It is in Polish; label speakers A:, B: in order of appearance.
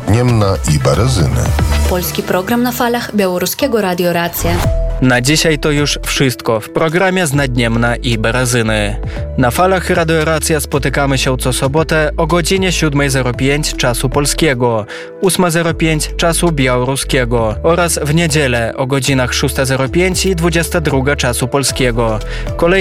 A: Nadniemna i Berezyny.
B: Polski program na falach Białoruskiego Radio Racja.
C: Na dzisiaj to już wszystko w programie z Nadniemna i Berezyny. Na falach Radio Racja spotykamy się co sobotę o godzinie 7:05 czasu polskiego, 8:05 czasu białoruskiego oraz w niedzielę o godzinach 6:05 i 22 czasu polskiego.